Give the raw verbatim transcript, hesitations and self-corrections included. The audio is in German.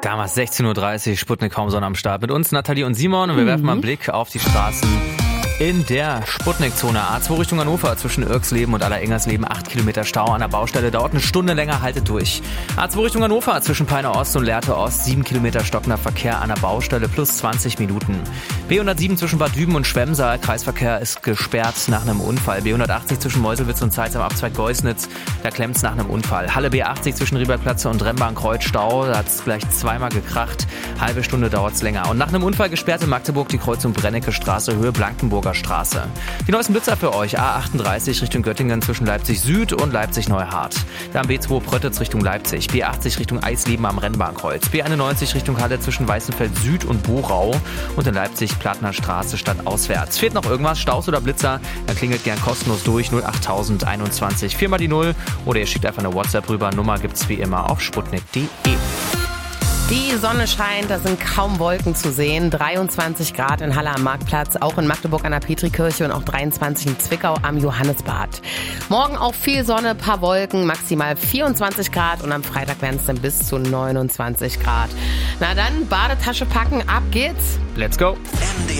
Damals sechzehn Uhr dreißig, Sputnik Homson am Start. Mit uns Nathalie und Simon und wir mhm. werfen mal einen Blick auf die Straßen in der Sputnik-Zone. A zwei Richtung Hannover zwischen Irksleben und Allerengernsleben. acht Kilometer Stau an der Baustelle. Dauert eine Stunde länger, haltet durch. A zwei Richtung Hannover zwischen Peine Ost und Lehrte Ost. sieben Kilometer stockender Verkehr an der Baustelle plus zwanzig Minuten. B hundertsieben zwischen Bad Düben und Schwemser. Kreisverkehr ist gesperrt nach einem Unfall. B hundertachtzig zwischen Meuselwitz und Zeitz am Abzweig Geusnitz. Da klemmt's nach einem Unfall. Halle B achtzig zwischen Riebergplatz und Remmbahnkreuz Stau. Da hat's gleich zweimal gekracht. Halbe Stunde dauert's länger. Und nach einem Unfall gesperrt in Magdeburg die Kreuzung Brennecke Straße, Höhe Blankenburger Straße. Die neuesten Blitzer für euch. A achtunddreißig Richtung Göttingen zwischen Leipzig Süd und Leipzig Neuhardt. Dann B zwei Pröttitz Richtung Leipzig. B achtzig Richtung Eisleben am Rennbahnkreuz. B einundneunzig Richtung Halle zwischen Weißenfeld Süd und Borau. Und in Leipzig Plattner Straße stadtauswärts. Fehlt noch irgendwas? Staus oder Blitzer? Dann klingelt gern kostenlos durch null acht null null eins vier mal die null. Oder ihr schickt einfach eine WhatsApp rüber. Nummer gibt's wie immer auf sputnik punkt de. Die Sonne scheint, da sind kaum Wolken zu sehen. dreiundzwanzig Grad in Halle am Marktplatz, auch in Magdeburg an der Petrikirche und auch dreiundzwanzig in Zwickau am Johannesbad. Morgen auch viel Sonne, paar Wolken, maximal vierundzwanzig Grad und am Freitag werden es dann bis zu neunundzwanzig Grad. Na dann, Badetasche packen, ab geht's. Let's go. M D